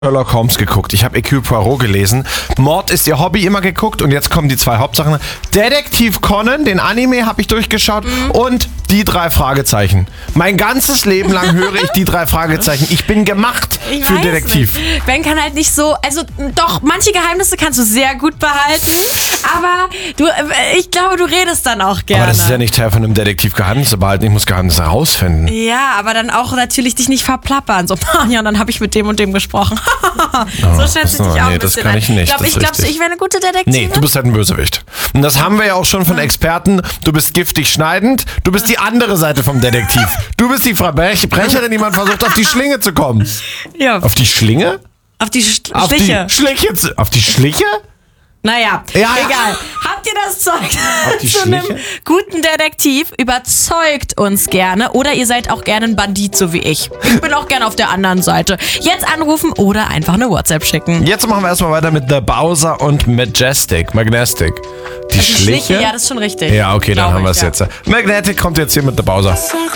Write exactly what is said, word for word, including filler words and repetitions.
Sherlock Holmes geguckt. Ich habe Hercule Poirot gelesen. Mord ist ihr Hobby immer geguckt und jetzt kommen die zwei Hauptsachen. Detektiv Conan, den Anime habe ich durchgeschaut mhm. und die drei Fragezeichen. Mein ganzes Leben lang höre ich die drei Fragezeichen. Ich bin gemacht ich für Detektiv. Nicht. Ben kann halt nicht so, also doch, manche Geheimnisse kannst du sehr gut behalten, aber du, ich glaube, du redest dann auch gerne. Aber das ist ja nicht Teil von einem Detektiv, Geheimnisse behalten. Ich muss Geheimnisse herausfinden. Ja, aber dann auch natürlich dich nicht verplappern. So, ja, dann habe ich mit dem und dem gesprochen. Oh, so schätze ich dich auch nee, ein das bisschen kann ich nicht. Glaub, ich glaubst du, ich wäre eine gute Detektivin? Nee, du bist halt ein Bösewicht. Und das haben wir ja auch schon von Experten. Du bist giftig schneidend. Du bist die andere Seite vom Detektiv. Du bist die Verbrecherin, die man versucht, auf die Schlinge zu kommen. Ja. Auf die Schlinge? Auf die Sch auf Schliche. Die Schliche zu, auf die Schliche? Naja, ja, egal. Habt ihr das Zeug die zu einem guten Detektiv? Überzeugt uns gerne. Oder ihr seid auch gerne ein Bandit, so wie ich. Ich bin auch gerne auf der anderen Seite. Jetzt anrufen oder einfach eine WhatsApp schicken. Jetzt machen wir erstmal weiter mit The Bowser und Majestic. Magnetic. Die, die Schliche? Schliche? Ja, das ist schon richtig. Ja, okay, dann Glaube haben wir es ja. jetzt. Magnetic kommt jetzt hier mit The Bowser.